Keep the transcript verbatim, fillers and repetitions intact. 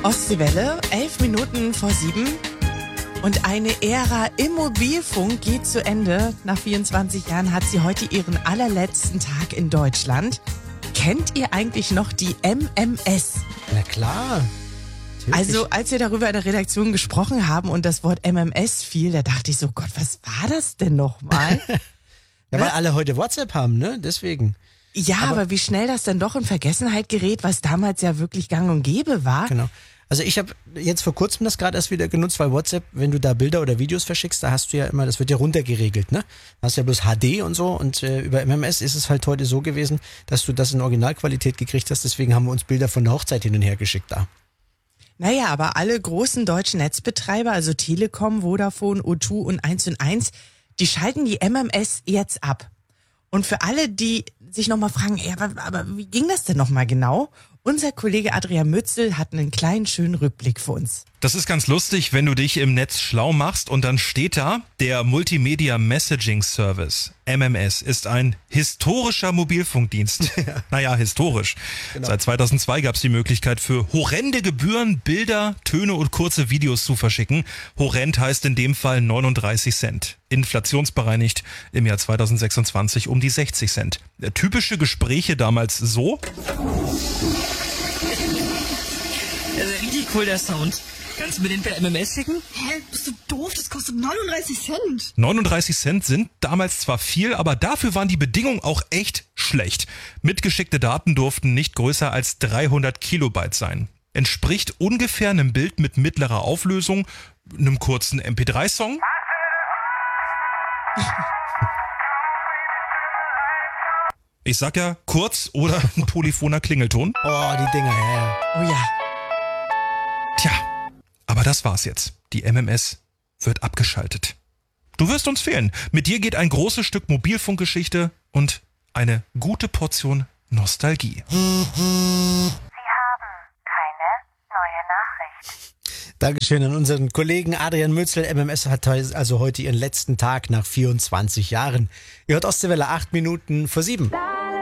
Ostseewelle, elf Minuten vor sieben. Und eine Ära im Mobilfunk geht zu Ende. Nach vierundzwanzig Jahren hat sie heute ihren allerletzten Tag in Deutschland. Kennt ihr eigentlich noch die M M S? Na klar. Natürlich. Also als wir darüber in der Redaktion gesprochen haben und das Wort M M S fiel, da dachte ich so, Gott, was war das denn nochmal? Ja, weil alle heute WhatsApp haben, ne? Deswegen. Ja, aber, aber wie schnell das dann doch in Vergessenheit gerät, was damals ja wirklich gang und gäbe war. Genau. Also ich habe jetzt vor kurzem das gerade erst wieder genutzt, weil WhatsApp, wenn du da Bilder oder Videos verschickst, da hast du ja immer, das wird ja runtergeregelt, ne? Da hast du ja bloß H D und so und äh, über M M S ist es halt heute so gewesen, dass du das in Originalqualität gekriegt hast, deswegen haben wir uns Bilder von der Hochzeit hin und her geschickt da. Naja, aber alle großen deutschen Netzbetreiber, also Telekom, Vodafone, O zwei und eins und eins, die schalten die M M S jetzt ab. Und für alle, die sich nochmal fragen, ey, aber, aber wie ging das denn nochmal genau? Unser Kollege Adrian Mützel hat einen kleinen, schönen Rückblick für uns. Das ist ganz lustig, wenn du dich im Netz schlau machst und dann steht da, der Multimedia Messaging Service, M M S, ist ein historischer Mobilfunkdienst. Ja. Naja, historisch. Genau. Seit zweitausendzwei gab es die Möglichkeit für horrende Gebühren, Bilder, Töne und kurze Videos zu verschicken. Horrend heißt in dem Fall neununddreißig Cent. Inflationsbereinigt im Jahr zweitausendsechsundzwanzig um die sechzig Cent. Typische Gespräche damals so. Das ist richtig cool, der Sound. Kannst du mir den per M M S schicken? Hä? Bist du doof? Das kostet neununddreißig Cent. neununddreißig Cent sind damals zwar viel, aber dafür waren die Bedingungen auch echt schlecht. Mitgeschickte Daten durften nicht größer als dreihundert Kilobyte sein. Entspricht ungefähr einem Bild mit mittlerer Auflösung, einem kurzen M P drei Song. Ich sag ja kurz oder ein polyphoner Klingelton. Oh, die Dinger, ja, ja. Oh ja. Tja, aber das war's jetzt. Die M M S wird abgeschaltet. Du wirst uns fehlen. Mit dir geht ein großes Stück Mobilfunkgeschichte und eine gute Portion Nostalgie. Sie haben keine neue Nachricht. Dankeschön an unseren Kollegen Adrian Mützel. M M S hat also heute ihren letzten Tag nach vierundzwanzig Jahren. Ihr hört Ostseewelle acht Minuten vor sieben.